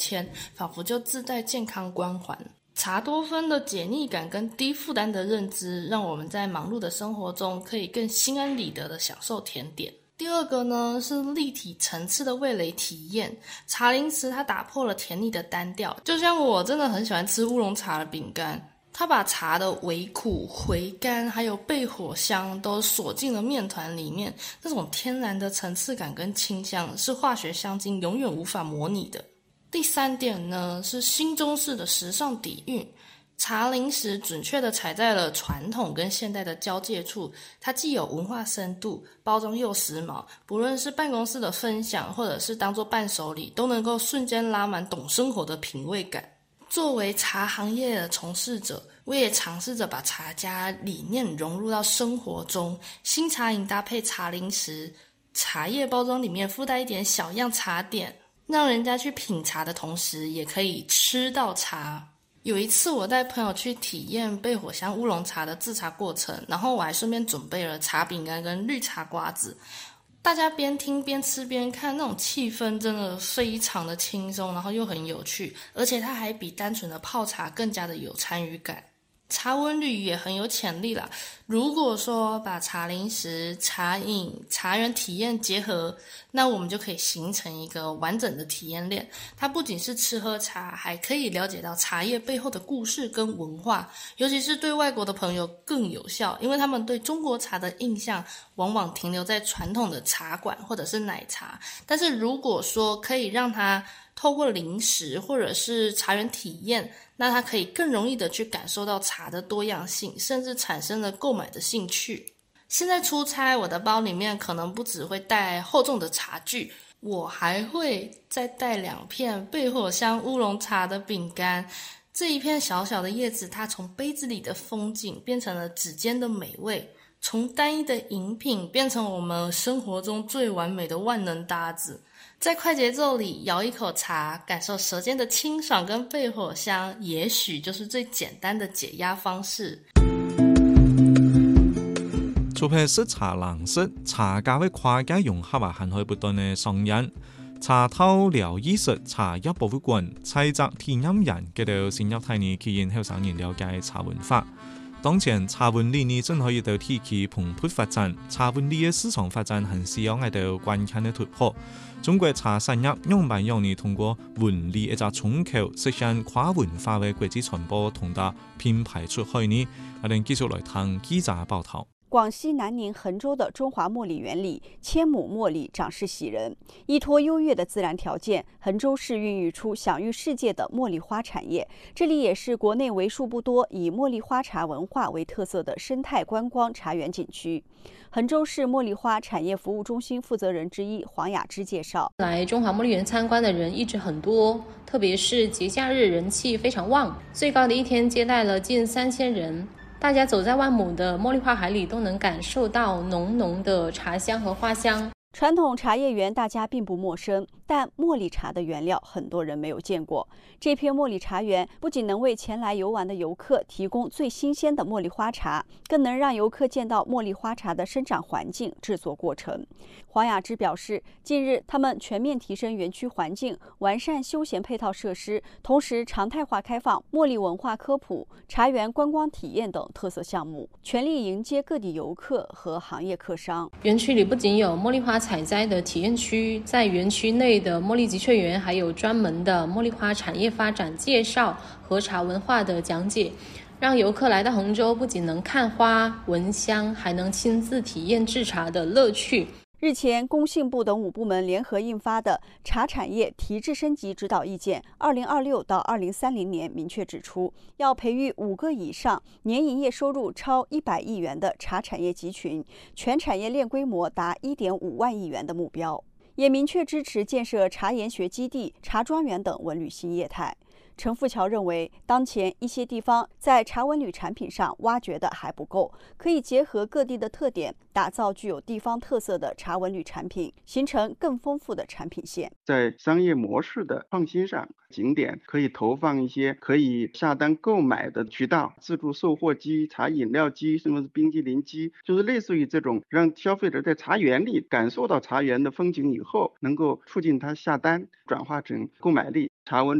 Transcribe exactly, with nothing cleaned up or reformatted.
签，仿佛就自带健康光环。茶多酚的解腻感跟低负担的认知，让我们在忙碌的生活中可以更心安理得的享受甜点。第二个呢是立体层次的味蕾体验，茶零食它打破了甜腻的单调，就像我真的很喜欢吃乌龙茶的饼干，它把茶的微苦、回甘还有焙火香都锁进了面团里面，那种天然的层次感跟清香是化学香精永远无法模拟的。第三点呢是新中式的时尚底蕴，茶零食准确地踩在了传统跟现代的交界处，它既有文化深度，包装又时髦，不论是办公室的分享或者是当作伴手礼，都能够瞬间拉满懂生活的品味感。作为茶行业的从事者，我也尝试着把茶家理念融入到生活中，新茶饮搭配茶零食，茶叶包装里面附带一点小样茶点，让人家去品茶的同时也可以吃到茶。有一次我带朋友去体验焙火香乌龙茶的制茶过程，然后我还顺便准备了茶饼干跟绿茶瓜子，大家边听边吃边看，那种气氛真的非常的轻松，然后又很有趣，而且它还比单纯的泡茶更加的有参与感。茶文旅也很有潜力啦，如果说把茶零食、茶饮、茶园体验结合，那我们就可以形成一个完整的体验链。它不仅是吃喝茶，还可以了解到茶叶背后的故事跟文化，尤其是对外国的朋友更有效，因为他们对中国茶的印象往往停留在传统的茶馆或者是奶茶，但是如果说可以让它透过零食或者是茶园体验，那他可以更容易的去感受到茶的多样性，甚至产生了购买的兴趣。现在出差，我的包里面可能不只会带厚重的茶具，我还会再带两片焙火香乌龙茶的饼干。这一片小小的叶子，它从杯子里的风景变成了指尖的美味，从单一的饮品变成我们生活中最完美的万能搭子。在快节奏里摇一口茶，感受舌尖的清爽跟焙火香，也许就是最简单的解压方式。 除配色茶蓝色，茶家的跨界融合啊，还可以不斷嘅上癮。茶頭療醫術茶葉博物館採集體驗人，佢哋深入睇你體驗後生人了解茶文化。當前茶文理呢正可以到地區蓬勃發展，茶文理嘅市場發展很需要喺度關鍵嘅突破。中國茶產業樣板樣呢通過文理一隻衝口，實現跨文化嘅國際傳播同達品牌出海呢。我哋繼續來聽記者報道。 廣西南寧衡州的中華茉莉園裡，千畝茉莉長勢喜人。依託優越的自然條件，衡州市孕育出享譽世界的茉莉花產業。這裡也是國內為數不多以茉莉花茶文化為特色的生態觀光茶園景區。衡州市茉莉花產業服務中心負責人之一黃雅芝介紹， 來中華茉莉園參觀的人一直很多，特別是節假日人氣非常旺，最高的一天接待了近三千人。大家走在萬畝的茉莉花海裡，都能感受到濃濃的茶香和花香。 傳統茶葉園大家並不陌生，但茉莉茶的原料很多人沒有見過。這片茉莉茶園不僅能為前來遊玩的遊客提供最新鮮的茉莉花茶，更能讓遊客見到茉莉花茶的生長環境、製作過程。黃雅芝表示，近日他們全面提升園區環境，完善休閒配套設施，同時常態化開放茉莉文化科普、茶園觀光體驗等特色項目，全力迎接各地遊客和行業客商。 園區裡不僅有茉莉花採摘的體驗區，在園區內的茉莉集萃園還有專門的茉莉花產業發展介紹和茶文化的講解，讓遊客來到衡州不僅能看花聞香，還能親自體驗製茶的樂趣。 日前，工信部等五部門聯合印發的《茶產業提質升級指導意見》二零二六到二零三零年明確指出，要培育五個以上年營業收入超一百億元的茶產業集群，全產業鏈規模達一點五萬億元的目標，也明確支持建設茶研學基地、茶莊園等文旅新業態。陳富橋認為，當前一些地方在茶文旅產品上挖掘的還不夠，可以結合各地的特點，打造具有地方特色的茶文旅產品，形成更豐富的產品線。 在商業模式的創新上，景點可以投放一些可以下單購買的渠道，自助售貨機、茶飲料機，甚至是冰激凌機，就是類似於這種讓消費者在茶園裡感受到茶園的風景以後，能夠促進他下單，轉化成購買力。茶文